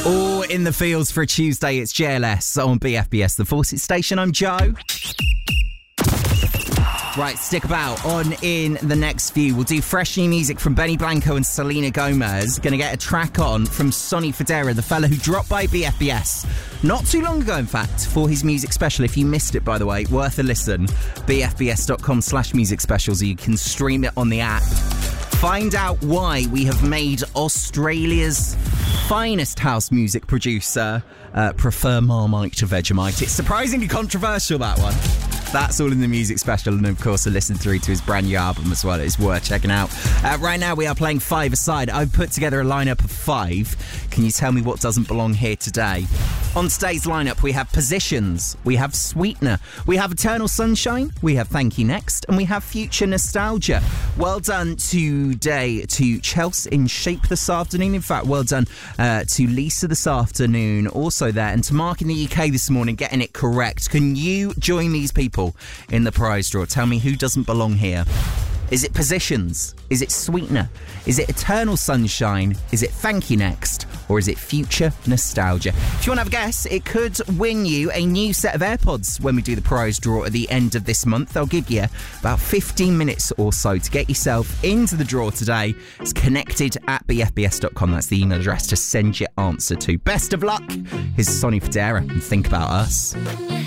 All in the fields for a Tuesday. It's JLS on BFBS, the Fawcett Station. I'm Joe. Right, stick about. On in the next few, we'll do fresh new music from Benny Blanco and Selena Gomez. Gonna get a track on from Sonny Fodera, the fella who dropped by BFBS not too long ago, in fact, for his music special. If you missed it, by the way, worth a listen. bfbs.com/music specials, or you can stream it on the app. Find out why we have made Australia's finest house music producer prefer Marmite to Vegemite. It's surprisingly controversial, that one. That's all in the music special, and of course a listen through to his brand new album as well. It's worth checking out. Right now we are playing Five Aside. I've put together a lineup of 5. Can you tell me what doesn't belong here today? On today's lineup we have Positions, we have Sweetener, we have Eternal Sunshine, we have Thank You Next, and we have Future Nostalgia. Well done today to Chelsea in Shape this afternoon. In fact, well done to Lisa this afternoon, also there, and to Mark in the UK this morning, getting it correct. Can you join these people in the prize draw? Tell me who doesn't belong here. Is it Positions? Is it Sweetener? Is it Eternal Sunshine? Is it Thank You Next? Or is it Future Nostalgia? If you want to have a guess, it could win you a new set of AirPods when we do the prize draw at the end of this month. They'll give you about 15 minutes or so to get yourself into the draw today. It's connected@bfbs.com. That's the email address to send your answer to. Best of luck. Here's Sonny Fodera and Think About Us.